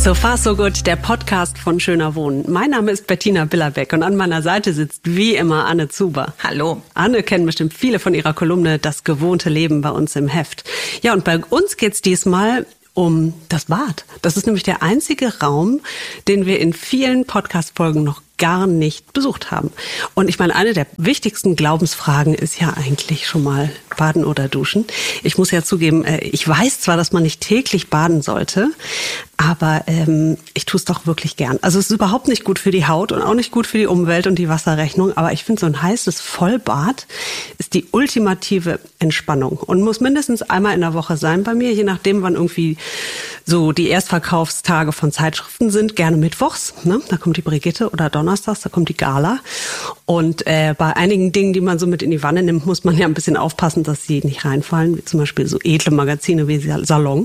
So far so good, der Podcast von Schöner Wohnen. Mein Name ist Bettina Billerbeck und an meiner Seite sitzt wie immer Anne Zuber. Hallo. Anne kennen bestimmt viele von ihrer Kolumne Das gewohnte Leben bei uns im Heft. Ja, und bei uns geht's diesmal um das Bad. Das ist nämlich der einzige Raum, den wir in vielen Podcast-Folgen noch gar nicht besucht haben. Und ich meine, eine der wichtigsten Glaubensfragen ist ja eigentlich schon mal baden oder duschen. Ich muss ja zugeben, ich weiß zwar, dass man nicht täglich baden sollte, aber ich tue es doch wirklich gern. Also es ist überhaupt nicht gut für die Haut und auch nicht gut für die Umwelt und die Wasserrechnung. Aber ich finde, so ein heißes Vollbad ist die ultimative Entspannung und muss mindestens einmal in der Woche sein bei mir, je nachdem, wann irgendwie so die Erstverkaufstage von Zeitschriften sind. Gerne mittwochs, ne? Da kommt die Brigitte, oder donnerstags, da kommt die Gala. Und bei einigen Dingen, die man so mit in die Wanne nimmt, muss man ja ein bisschen aufpassen, dass sie nicht reinfallen, wie zum Beispiel so edle Magazine wie Salon.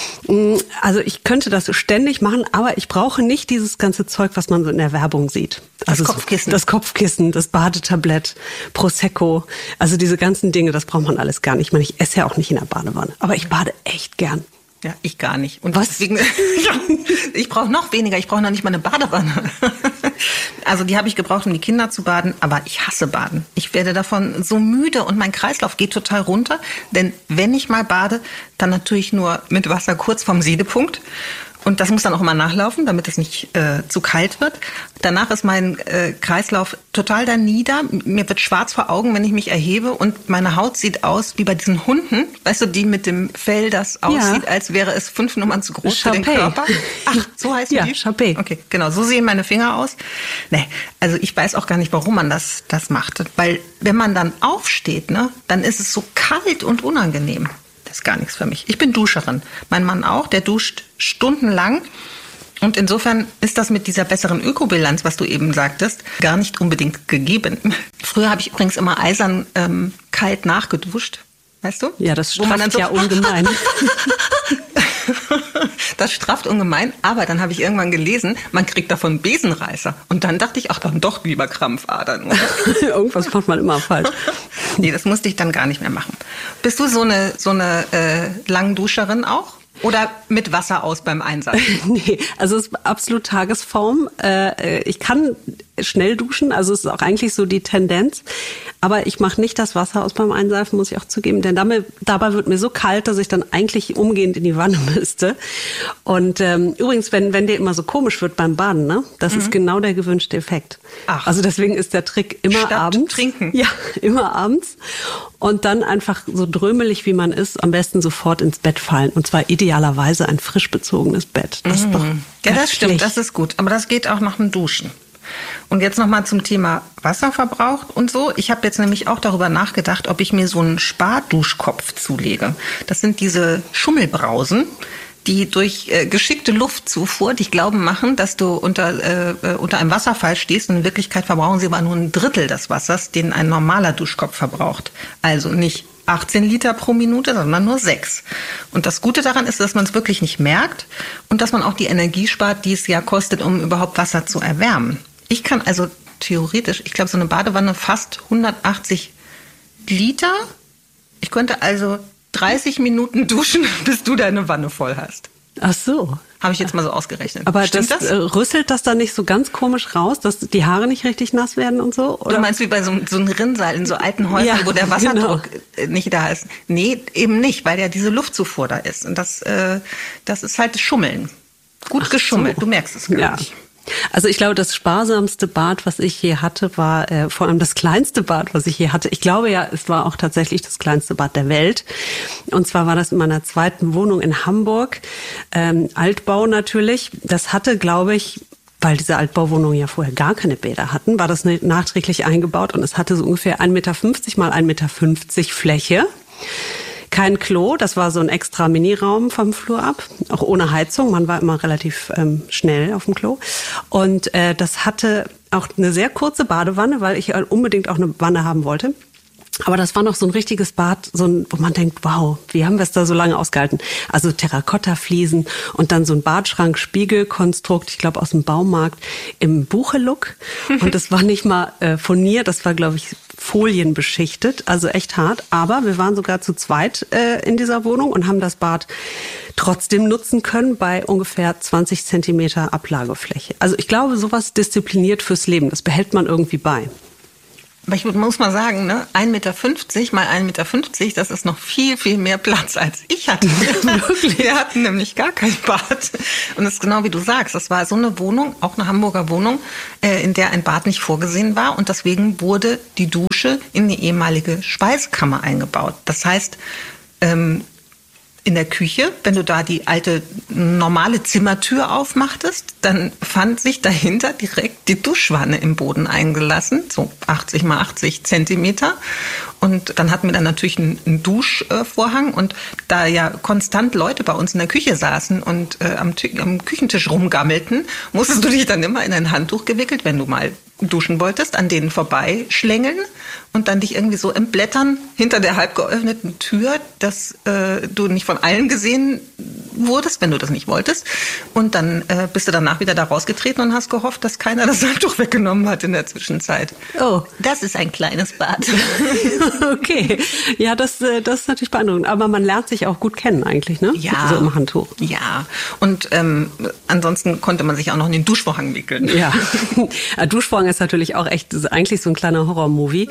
Also ich könnte das ständig machen, aber ich brauche nicht dieses ganze Zeug, was man so in der Werbung sieht. Also das Kopfkissen. Das Kopfkissen, das Badetablett, Prosecco, also diese ganzen Dinge, das braucht man alles gar nicht. Ich meine, ich esse ja auch nicht in der Badewanne, aber ich bade echt gern. Ja, ich gar nicht. Und was? Deswegen, ich brauche noch weniger, ich brauche noch nicht mal eine Badewanne. Also die habe ich gebraucht, um die Kinder zu baden, aber ich hasse Baden. Ich werde davon so müde und mein Kreislauf geht total runter. Denn wenn ich mal bade, dann natürlich nur mit Wasser kurz vorm Siedepunkt. Und das muss dann auch immer nachlaufen, damit es nicht zu kalt wird. Danach ist mein Kreislauf total da nieder. Mir wird schwarz vor Augen, wenn ich mich erhebe. Und meine Haut sieht aus wie bei diesen Hunden, weißt du, die mit dem Fell, das aussieht, als wäre es 5 Nummern zu groß für den Körper. Ach, so heißen die? Ja, Chapé. Okay, genau, so sehen meine Finger aus. Nee, also ich weiß auch gar nicht, warum man das macht. Weil wenn man dann aufsteht, ne, dann ist es so kalt und unangenehm. Das ist gar nichts für mich. Ich bin Duscherin. Mein Mann auch, der duscht stundenlang. Und insofern ist das mit dieser besseren Ökobilanz, was du eben sagtest, gar nicht unbedingt gegeben. Früher habe ich übrigens immer eisern kalt nachgeduscht. Weißt du? Ja, das strafft so ja ungemein. Das strafft ungemein, aber dann habe ich irgendwann gelesen, man kriegt davon Besenreißer. Und dann dachte ich, ach, dann doch lieber Krampfadern. Irgendwas macht man immer falsch. Nee, das musste ich dann gar nicht mehr machen. Bist du so eine Langduscherin auch? Oder mit Wasser aus beim Einsatz? Nee, also es ist absolut Tagesform. Ich kann schnell duschen, also es ist auch eigentlich so die Tendenz. Aber ich mache nicht das Wasser aus beim Einseifen, muss ich auch zugeben. Denn dabei wird mir so kalt, dass ich dann eigentlich umgehend in die Wanne müsste. Und übrigens, wenn dir immer so komisch wird beim Baden, ne, das ist genau der gewünschte Effekt. Ach. Also deswegen ist der Trick immer Statt abends. Trinken. Ja, immer abends. Und dann einfach so drömelig, wie man ist, am besten sofort ins Bett fallen. Und zwar idealerweise ein frisch bezogenes Bett. Das ist doch ja, das stimmt, das ist gut. Aber das geht auch nach dem Duschen. Und jetzt nochmal zum Thema Wasserverbrauch und so. Ich habe jetzt nämlich auch darüber nachgedacht, ob ich mir so einen Sparduschkopf zulege. Das sind diese Schummelbrausen, die durch geschickte Luftzufuhr dich glauben machen, dass du unter einem Wasserfall stehst. Und in Wirklichkeit verbrauchen sie aber nur 1/3 des Wassers, den ein normaler Duschkopf verbraucht. Also nicht 18 Liter pro Minute, sondern nur 6. Und das Gute daran ist, dass man es wirklich nicht merkt und dass man auch die Energie spart, die es ja kostet, um überhaupt Wasser zu erwärmen. Ich kann also theoretisch, ich glaube, so eine Badewanne fast 180 Liter. Ich könnte also 30 Minuten duschen, bis du deine Wanne voll hast. Ach so. Habe ich jetzt mal so ausgerechnet. Aber stimmt das? Rüsselt das dann nicht so ganz komisch raus, dass die Haare nicht richtig nass werden und so? Oder? Du meinst wie bei so einem Rinnsal in so alten Häusern, wo der Wasserdruck nicht da ist? Nee, eben nicht, weil ja diese Luftzufuhr da ist. Und das ist halt Schummeln. Gut geschummelt, du merkst es gar nicht. Also ich glaube, das sparsamste Bad, was ich je hatte, war vor allem das kleinste Bad, was ich je hatte. Ich glaube ja, es war auch tatsächlich das kleinste Bad der Welt. Und zwar war das in meiner zweiten Wohnung in Hamburg. Altbau natürlich. Das hatte, glaube ich, weil diese Altbauwohnungen ja vorher gar keine Bäder hatten, war das nachträglich eingebaut. Und es hatte so ungefähr 1,50 Meter mal 1,50 Meter Fläche. Kein Klo, das war so ein extra Miniraum vom Flur ab, auch ohne Heizung. Man war immer relativ schnell auf dem Klo. Und das hatte auch eine sehr kurze Badewanne, weil ich unbedingt auch eine Wanne haben wollte. Aber das war noch so ein richtiges Bad, wo man denkt, wow, wie haben wir es da so lange ausgehalten? Also Terrakotta-Fliesen und dann so ein Badschrank-Spiegelkonstrukt, ich glaube aus dem Baumarkt, im Buche-Look. Und das war nicht mal Furnier, das war, glaube ich, Folien beschichtet, also echt hart. Aber wir waren sogar zu zweit in dieser Wohnung und haben das Bad trotzdem nutzen können bei ungefähr 20 Zentimeter Ablagefläche. Also ich glaube, sowas diszipliniert fürs Leben, das behält man irgendwie bei. Aber ich muss mal sagen, ne, 1,50 Meter mal 1,50 Meter, das ist noch viel, viel mehr Platz, als ich hatte. Wirklich? Wir hatten nämlich gar kein Bad. Und das ist genau wie du sagst, das war so eine Wohnung, auch eine Hamburger Wohnung, in der ein Bad nicht vorgesehen war. Und deswegen wurde die Dusche in die ehemalige Speisekammer eingebaut. Das heißt, in der Küche, wenn du da die alte normale Zimmertür aufmachtest, dann fand sich dahinter direkt die Duschwanne im Boden eingelassen, so 80 mal 80 Zentimeter. Und dann hatten wir dann natürlich einen Duschvorhang. Und da ja konstant Leute bei uns in der Küche saßen und am Küchentisch rumgammelten, musstest du dich dann immer in ein Handtuch gewickelt, wenn du mal duschen wolltest, an denen vorbeischlängeln und dann dich irgendwie so entblättern hinter der halb geöffneten Tür, dass du nicht von allen gesehen wurdest, wenn du das nicht wolltest. Und dann bist du danach wieder da rausgetreten und hast gehofft, dass keiner das Handtuch weggenommen hat in der Zwischenzeit. Oh, das ist ein kleines Bad. Okay, ja, das ist natürlich beeindruckend. Aber man lernt sich auch gut kennen eigentlich, ne? Ja. So im Handtuch. Ja, und ansonsten konnte man sich auch noch in den Duschvorhang wickeln. Ja, Duschvorhang ist natürlich auch echt eigentlich so ein kleiner Horrormovie.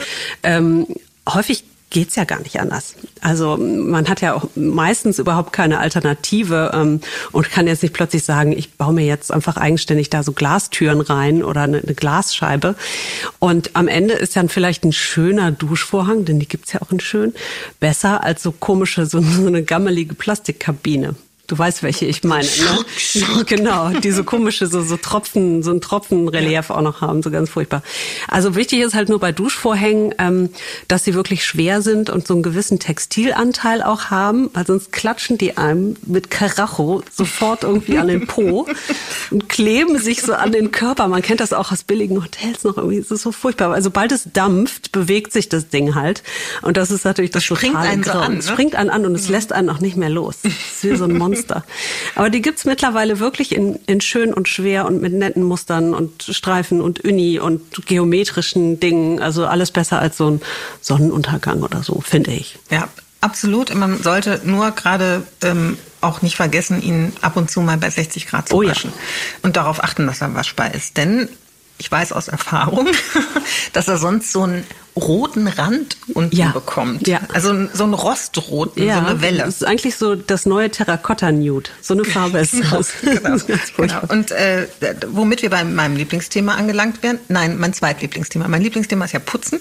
Häufig geht's ja gar nicht anders. Also man hat ja auch meistens überhaupt keine Alternative und kann jetzt nicht plötzlich sagen, ich baue mir jetzt einfach eigenständig da so Glastüren rein oder eine Glasscheibe. Und am Ende ist dann vielleicht ein schöner Duschvorhang, denn die gibt's ja auch in schön, besser als so komische, so eine gammelige Plastikkabine. Du weißt, welche ich meine, ne? Genau, die so komische, so Tropfen, so ein Tropfenrelief auch noch haben, so ganz furchtbar. Also wichtig ist halt nur bei Duschvorhängen, dass sie wirklich schwer sind und so einen gewissen Textilanteil auch haben, weil sonst klatschen die einem mit Karacho sofort irgendwie an den Po und kleben sich so an den Körper. Man kennt das auch aus billigen Hotels noch irgendwie, das ist so furchtbar. Also sobald es dampft, bewegt sich das Ding halt und das ist natürlich das springt einen so an, ne? Es springt einen an und es lässt einen auch nicht mehr los. Das ist wie so ein Monster. Aber die gibt's mittlerweile wirklich in schön und schwer und mit netten Mustern und Streifen und Uni und geometrischen Dingen. Also alles besser als so ein Sonnenuntergang oder so, finde ich. Ja, absolut. Man sollte nur gerade auch nicht vergessen, ihn ab und zu mal bei 60 Grad zu waschen. Ja. Und darauf achten, dass er waschbar ist. Denn ich weiß aus Erfahrung, dass er sonst so einen roten Rand unten bekommt. Ja. Also so einen Rostroten, so eine Welle. Das ist eigentlich so das neue Terrakotta-Nude. So eine Farbe ist das. Genau. Genau. Und womit wir bei meinem Lieblingsthema angelangt werden, nein, mein Zweitlieblingsthema. Mein Lieblingsthema ist ja Putzen.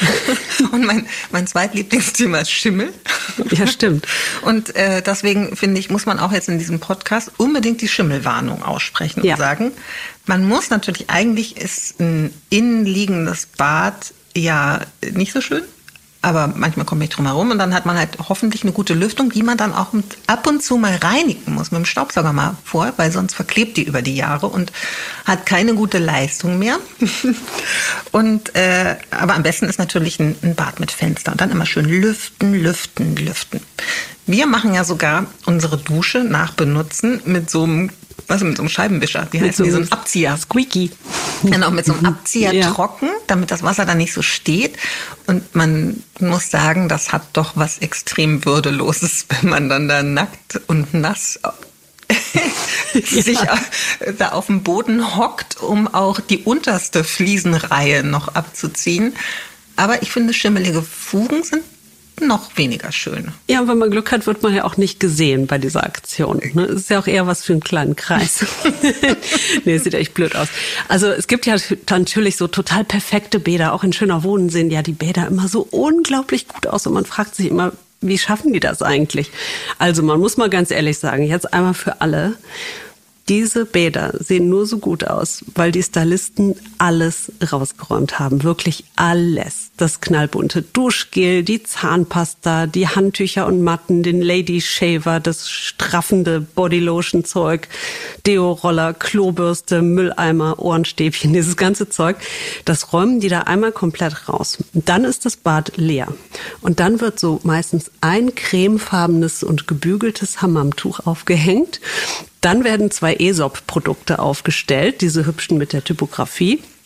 Und mein Zweitlieblingsthema ist Schimmel. Ja, stimmt. Und deswegen finde ich, muss man auch jetzt in diesem Podcast unbedingt die Schimmelwarnung aussprechen und sagen, man muss natürlich, eigentlich ist ein innenliegendes Bad ja nicht so schön, aber manchmal komme ich drum herum und dann hat man halt hoffentlich eine gute Lüftung, die man dann auch ab und zu mal reinigen muss, mit dem Staubsauger mal vor, weil sonst verklebt die über die Jahre und hat keine gute Leistung mehr. Und aber am besten ist natürlich ein Bad mit Fenster und dann immer schön lüften. Wir machen ja sogar unsere Dusche nach Benutzen mit so einem Scheibenwischer. Wie heißt so ein Abzieher? Squeaky. Genau, mit so einem Abzieher trocken, damit das Wasser dann nicht so steht. Und man muss sagen, das hat doch was extrem Würdeloses, wenn man dann da nackt und nass sich da auf dem Boden hockt, um auch die unterste Fliesenreihe noch abzuziehen. Aber ich finde, schimmelige Fugen sind noch weniger schön. Ja, und wenn man Glück hat, wird man ja auch nicht gesehen bei dieser Aktion. Ne? Das ist ja auch eher was für einen kleinen Kreis. Nee, sieht echt blöd aus. Also es gibt ja natürlich so total perfekte Bäder. Auch in Schöner Wohnen sehen ja die Bäder immer so unglaublich gut aus. Und man fragt sich immer, wie schaffen die das eigentlich? Also man muss mal ganz ehrlich sagen, jetzt einmal für alle, diese Bäder sehen nur so gut aus, weil die Stylisten alles rausgeräumt haben. Wirklich alles. Das knallbunte Duschgel, die Zahnpasta, die Handtücher und Matten, den Lady Shaver, das straffende Bodylotion-Zeug, Deo-Roller, Klobürste, Mülleimer, Ohrenstäbchen, dieses ganze Zeug. Das räumen die da einmal komplett raus. Und dann ist das Bad leer. Und dann wird so meistens ein cremefarbenes und gebügeltes Hammamtuch aufgehängt. Dann werden 2 Aesop-Produkte aufgestellt, diese hübschen mit der Typografie.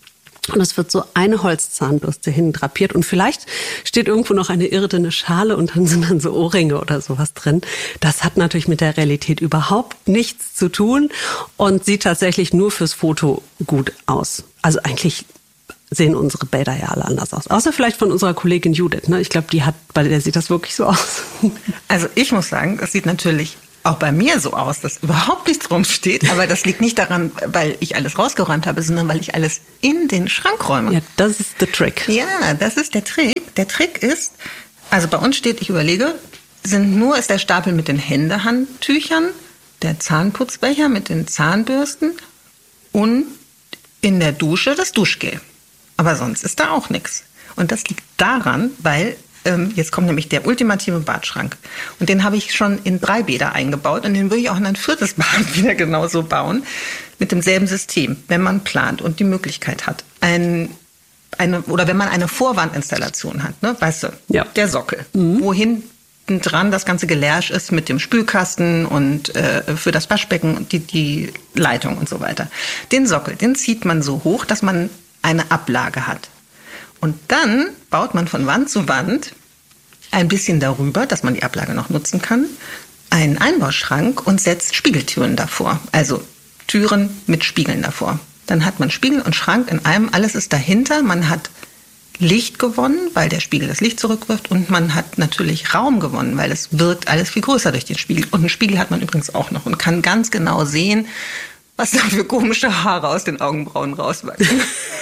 Und es wird so eine Holzzahnbürste hin drapiert und vielleicht steht irgendwo noch eine irdene Schale und dann sind dann so Ohrringe oder sowas drin. Das hat natürlich mit der Realität überhaupt nichts zu tun und sieht tatsächlich nur fürs Foto gut aus. Also eigentlich sehen unsere Bäder ja alle anders aus. Außer vielleicht von unserer Kollegin Judith. Ne? Ich glaube, bei der sieht das wirklich so aus. Also ich muss sagen, das sieht natürlich auch bei mir so aus, dass überhaupt nichts rumsteht. Aber das liegt nicht daran, weil ich alles rausgeräumt habe, sondern weil ich alles in den Schrank räume. Ja, das ist der Trick. Ja, das ist der Trick. Der Trick ist, also bei uns steht, ich überlege, ist der Stapel mit den Händehandtüchern, der Zahnputzbecher mit den Zahnbürsten und in der Dusche das Duschgel. Aber sonst ist da auch nichts. Und das liegt daran, weil jetzt kommt nämlich der ultimative Badschrank. Und den habe ich schon in 3 Bäder eingebaut. Und den würde ich auch in ein 4. Bad wieder genauso bauen. Mit demselben System, wenn man plant und die Möglichkeit hat. Oder wenn man eine Vorwandinstallation hat, ne? Weißt du, ja. Der Sockel, wo hinten dran das ganze Gelärsch ist mit dem Spülkasten und für das Waschbecken und die Leitung und so weiter. Den Sockel, den zieht man so hoch, dass man eine Ablage hat. Und dann baut man von Wand zu Wand ein bisschen darüber, dass man die Ablage noch nutzen kann, einen Einbauschrank und setzt Spiegeltüren davor. Also Türen mit Spiegeln davor. Dann hat man Spiegel und Schrank in einem, alles ist dahinter. Man hat Licht gewonnen, weil der Spiegel das Licht zurückwirft. Und man hat natürlich Raum gewonnen, weil es wirkt alles viel größer durch den Spiegel. Und einen Spiegel hat man übrigens auch noch und kann ganz genau sehen, was da für komische Haare aus den Augenbrauen rauswachsen.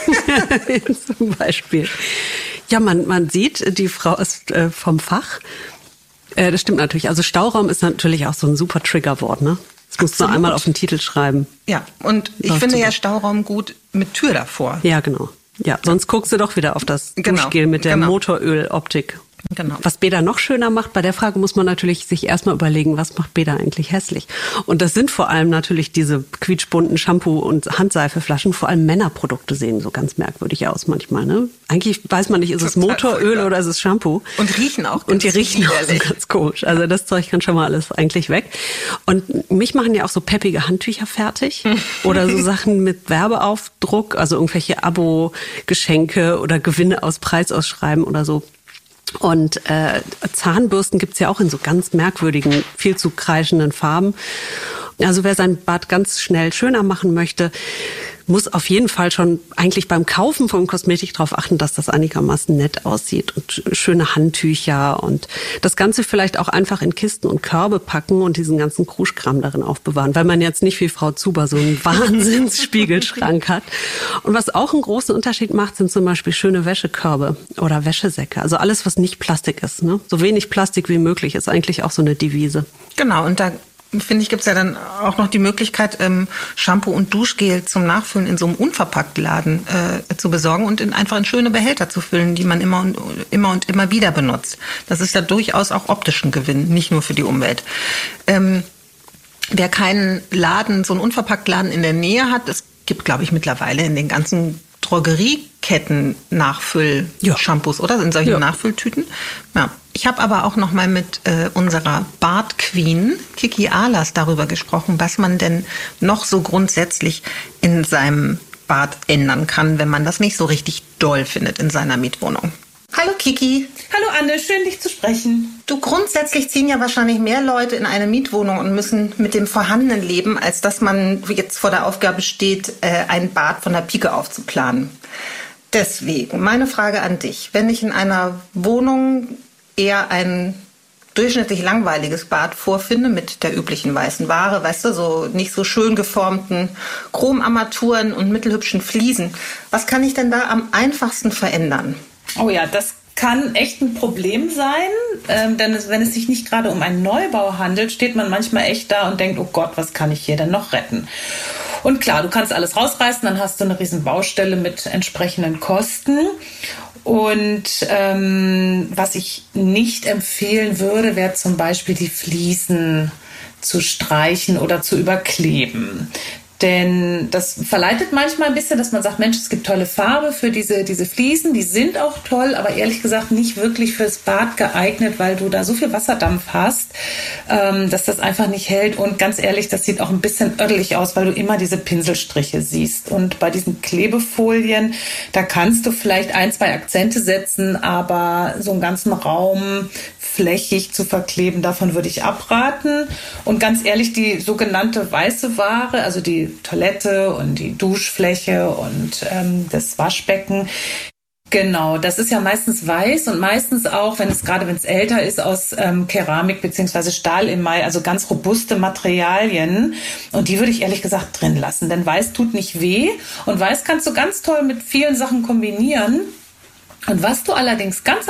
Zum Beispiel. Ja, man sieht, die Frau ist vom Fach. Das stimmt natürlich. Also Stauraum ist natürlich auch so ein super Triggerwort, ne? Das musst du einmal auf den Titel schreiben. Ja, und ich finde ja Stauraum gut mit Tür davor. Ja, genau. Ja, sonst guckst du doch wieder auf das Duschgel mit der Motoröloptik. Genau. Was Bäder noch schöner macht, bei der Frage muss man natürlich sich erstmal überlegen, was macht Bäder eigentlich hässlich? Und das sind vor allem natürlich diese quietschbunten Shampoo- und Handseifeflaschen. Vor allem Männerprodukte sehen so ganz merkwürdig aus manchmal. Ne? Eigentlich weiß man nicht, ist es Motoröl oder ist es Shampoo? Und riechen auch ganz Und die riechen auch so ganz komisch. Also das Zeug kann schon mal alles eigentlich weg. Und mich machen ja auch so peppige Handtücher fertig. Oder so Sachen mit Werbeaufdruck, also irgendwelche Abo-Geschenke oder Gewinne aus Preisausschreiben oder so. Und Zahnbürsten gibt's ja auch in so ganz merkwürdigen, viel zu kreischenden Farben. Also wer sein Bad ganz schnell schöner machen möchte, muss auf jeden Fall schon eigentlich beim Kaufen von Kosmetik darauf achten, dass das einigermaßen nett aussieht und schöne Handtücher und das Ganze vielleicht auch einfach in Kisten und Körbe packen und diesen ganzen Kruschkram darin aufbewahren, weil man jetzt nicht wie Frau Zuber so einen Wahnsinnsspiegelschrank hat. Und was auch einen großen Unterschied macht, sind zum Beispiel schöne Wäschekörbe oder Wäschesäcke. Also alles, was nicht Plastik ist. Ne? So wenig Plastik wie möglich ist eigentlich auch so eine Devise. Genau, und da finde ich, gibt es ja dann auch noch die Möglichkeit, Shampoo und Duschgel zum Nachfüllen in so einem Unverpacktladen zu besorgen und einfach in schöne Behälter zu füllen, die man immer und immer wieder benutzt. Das ist ja durchaus auch optischen Gewinn, nicht nur für die Umwelt. Wer keinen Laden, so einen Unverpacktladen in der Nähe hat, es gibt, glaube ich, mittlerweile in den ganzen Drogerieketten Nachfüll-Shampoos, oder? In solchen Nachfülltüten. Ja. Ich habe aber auch noch mal mit unserer Bad-Queen Kiki Ahlers darüber gesprochen, was man denn noch so grundsätzlich in seinem Bad ändern kann, wenn man das nicht so richtig doll findet in seiner Mietwohnung. Hallo Kiki. Hallo Anne, schön dich zu sprechen. Du, grundsätzlich ziehen ja wahrscheinlich mehr Leute in eine Mietwohnung und müssen mit dem Vorhandenen leben, als dass man jetzt vor der Aufgabe steht, ein Bad von der Pike auf zu planen. Deswegen meine Frage an dich. Wenn ich in einer Wohnung eher ein durchschnittlich langweiliges Bad vorfinde mit der üblichen weißen Ware, weißt du, so nicht so schön geformten Chromarmaturen und mittelhübschen Fliesen, was kann ich denn da am einfachsten verändern? Oh ja, das kann echt ein Problem sein, denn wenn es sich nicht gerade um einen Neubau handelt, steht man manchmal echt da und denkt, oh Gott, was kann ich hier denn noch retten? Und klar, du kannst alles rausreißen, dann hast du eine riesen Baustelle mit entsprechenden Kosten. Und was ich nicht empfehlen würde, wäre zum Beispiel die Fliesen zu streichen oder zu überkleben. Denn das verleitet manchmal ein bisschen, dass man sagt, Mensch, es gibt tolle Farbe für diese Fliesen, die sind auch toll, aber ehrlich gesagt nicht wirklich fürs Bad geeignet, weil du da so viel Wasserdampf hast, dass das einfach nicht hält. Und ganz ehrlich, das sieht auch ein bisschen ödelig aus, weil du immer diese Pinselstriche siehst. Und bei diesen Klebefolien, da kannst du vielleicht 1, 2 Akzente setzen, aber so einen ganzen Raum flächig zu verkleben, davon würde ich abraten. Und ganz ehrlich, die sogenannte weiße Ware, also die Toilette und die Duschfläche und das Waschbecken, genau, das ist ja meistens weiß und meistens auch, wenn es älter ist, aus Keramik bzw. Stahlemail, also ganz robuste Materialien. Und die würde ich ehrlich gesagt drin lassen, denn weiß tut nicht weh und weiß kannst du ganz toll mit vielen Sachen kombinieren. Und was du allerdings ganz